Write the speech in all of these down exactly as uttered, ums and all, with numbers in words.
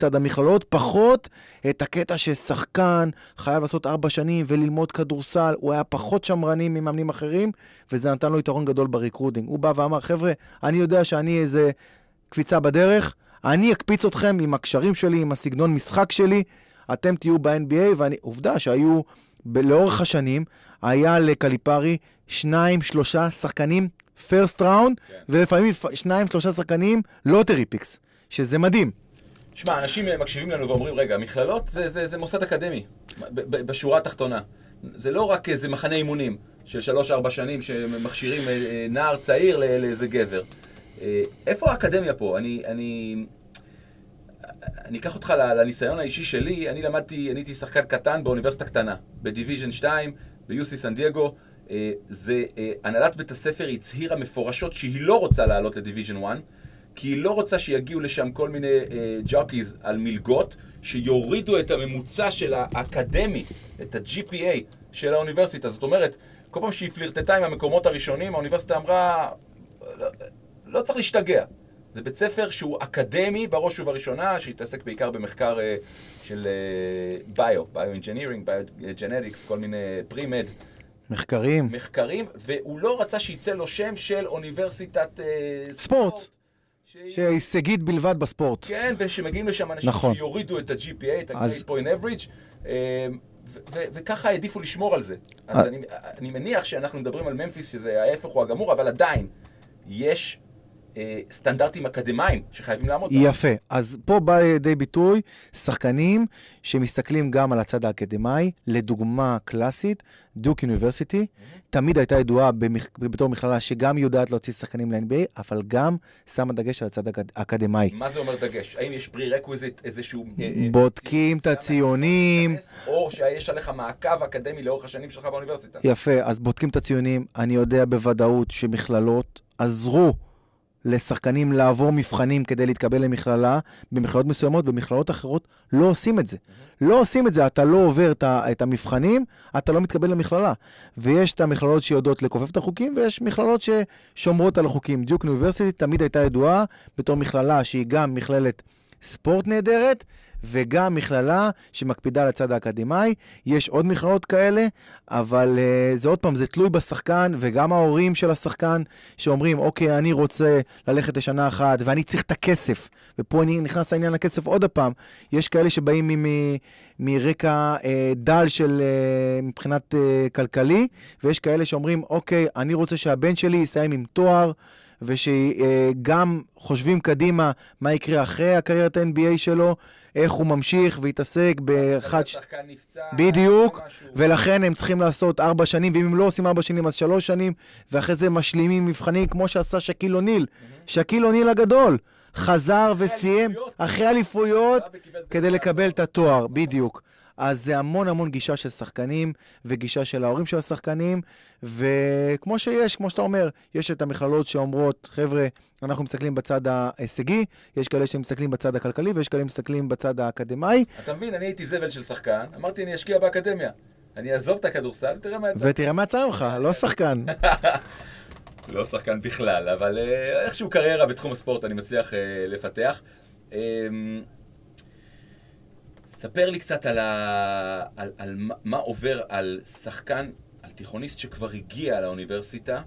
צד המכללות, פחות את הקטע ששחקן חייב לעשות ארבע שנים וללמוד כדורסל, הוא היה פחות שמרני ממאמנים אחרים, וזה נתן לו יתרון גדול בריקרודינג. הוא בא ואמר, חבר'ה, אני יודע שאני איזה קפיצה בדרך, אני אקפיץ אתכם עם הקשרים שלי, עם הסגנון משחק שלי, אתם תהיו ב-אן בי איי, ואני, עובדה שהיו לאורך השנים, היה לקליפרי שניים, שלושה שחקנים פרסט ראונד, כן. ולפעמים שניים, שלושה שחקנים לוטרי פיקס, שזה מדהים. שמע, אנשים מקשיבים לנו ואומרים, רגע, מכללות זה, זה, זה מוסד אקדמי, בשורה התחתונה. זה לא רק איזה מחנה אימונים של שלוש, ארבע שנים שמכשירים נער צעיר לאיזה גבר. איפה האקדמיה פה? אני, אני, אני אקח אותך לניסיון האישי שלי. אני למדתי, אני הייתי שחקן קטן באוניברסיטה קטנה, בדיוויז'ן שתיים, ב-יו סי סן דייגו. זה, הנהלת בית הספר הצהירה מפורשות שהיא לא רוצה לעלות לדיוויז'ן אחת, כי היא לא רוצה שיגיעו לשם כל מיני ג'וקיז על מלגות, שיורידו את הממוצע של האקדמי, את ה-ג'י פי איי של האוניברסיטה. זאת אומרת, כל פעם שהיא פלירטטה עם המקומות הראשונים, האוניברסיטה אמרה, לא, לא צריך להשתגע. זה בית ספר שהוא אקדמי בראש ובראשונה, שהתעסק בעיקר במחקר של ביו, ביו-אינג'ינירינג, ביו-ג'נטיקס, כל מיני פרי-מד. מחקרים. מחקרים, והוא לא רצה שיצא לו שם של אוניברסיטת ספורט. שהישגית בלבד בספורט. כן, ושמגיעים לשם אנשים נכון. שיורידו את ה-ג'י פי איי, את אז... ה-Grade Point Average, וככה העדיפו לשמור על זה. אז אני, אני מניח שאנחנו מדברים על ממפיס, שזה ההפך הוא הגמור, אבל עדיין יש סטנדרטים אקדמיים שחייבים לעמוד. יפה. אז פה בא לידי ביטוי שחקנים שמסתכלים גם על הצד האקדמי, לדוגמה קלאסית, דיוק יוניברסיטי, תמיד הייתה ידועה בתור מכללה שגם יודעת להוציא שחקנים ל-אן בי איי, אבל גם שמה דגש על הצד האקדמי. מה זה אומר דגש? האם יש פרי-רקוויזיט איזשהו... בודקים את הציונים. או שיש עליך מעקב אקדמי לאורך השנים שלך באוניברסיטה. יפה, אז בודקים את הציונים. אני יודע בוודאות שמכללות עזרו לשחקנים לעבור מבחנים כדי להתקבל למכללה, במכללות מסוימות, במכללות אחרות, לא עושים את זה. Mm-hmm. לא עושים את זה, אתה לא עובר את המבחנים, אתה לא מתקבל למכללה. ויש את המכללות שיודעות לכופף את החוקים, ויש מכללות ששומרות על החוקים. דיוק יוניברסיטי תמיד הייתה ידועה בתור מכללה שהיא גם מכללת ספורט נהדרת, וגם מכללה שמקפידה לצד האקדמי. יש עוד מכללות כאלה, אבל uh, זה עוד פעם, זה תלוי בשחקן, וגם ההורים של השחקן שאומרים, אוקיי, אני רוצה ללכת לשנה אחת, ואני צריך את הכסף, ופה אני נכנס לעניין הכסף עוד הפעם. יש כאלה שבאים מ- מ- מרקע uh, דל של uh, מבחינת uh, כלכלי, ויש כאלה שאומרים, אוקיי, אני רוצה שהבן שלי יסיים עם תואר, ושגם חושבים קדימה מה יקרה אחרי הקריירת ה-אן בי איי שלו, איך הוא ממשיך והתעסק באחד... בדיוק, ולכן הם צריכים לעשות ארבע שנים, ואם הם לא עושים ארבע שנים אז שלוש שנים, ואחרי זה משלימים מבחנים כמו שעשה שקיל אוניל. שקיל אוניל הגדול, חזר וסיים אחרי אליפויות כדי לקבל את התואר, בדיוק. אז זה המון המון גישה של שחקנים, וגישה של ההורים של השחקנים, וכמו שיש, כמו שאתה אומר, יש את המכללות שאומרות, חבר'ה, אנחנו מסתכלים בצד ההישגי, יש כאלה שמסתכלים בצד הכלכלי, ויש כאלה שמסתכלים בצד האקדמי. אתה מבין, אני הייתי זבל של שחקן, אמרתי, אני אשקיע באקדמיה. אני אעזוב את הכדורסל, ותראה מה יצא. ותראה מה יצא ממך, לא שחקן. לא שחקן בכלל, אבל איכשהו קריירה בתחום הספורט אני מצליח לפתח. ספר לי קצת על, ה... על, על מה, מה עובר על שחקן, על תיכוניסט שכבר הגיע לאוניברסיטה,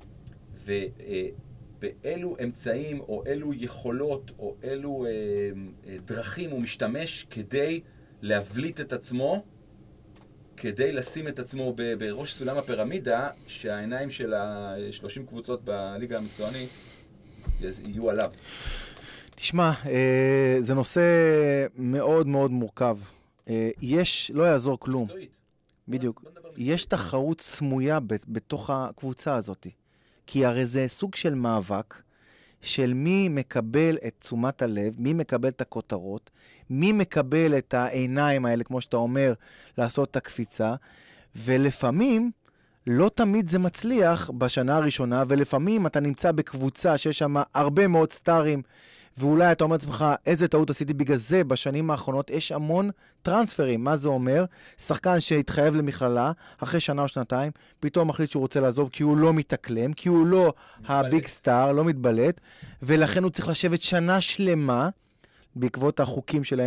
ובאילו אמצעים או אילו יכולות או אילו אה, אה, דרכים הוא משתמש כדי להבליט את עצמו, כדי לשים את עצמו ב, בראש סולם הפירמידה, שהעיניים של ה-שלושים קבוצות בליגה המקצוענית יהיו עליו. תשמע, זה נושא מאוד מאוד מורכב. יש, לא יעזור כלום. בדיוק. יש תחרות סמויה בתוך הקבוצה הזאת. כי הרי זה סוג של מאבק של מי מקבל את תשומת הלב, מי מקבל את הכותרות, מי מקבל את העיניים האלה, כמו שאתה אומר, לעשות את הקפיצה, ולפעמים לא תמיד זה מצליח בשנה הראשונה, ולפעמים אתה נמצא בקבוצה שיש שם הרבה מאוד סטארים, ואולי אתה אומר לעצמך, איזה טעות עשיתי בגלל זה, בשנים האחרונות יש המון טרנספרים. מה זה אומר? שחקן שהתחייב למכללה, אחרי שנה או שנתיים, פתאום מחליט שהוא רוצה לעזוב, כי הוא לא מתאקלם, כי הוא לא הביג סטאר, לא מתבלט, ולכן הוא צריך לשבת שנה שלמה, בעקבות החוקים של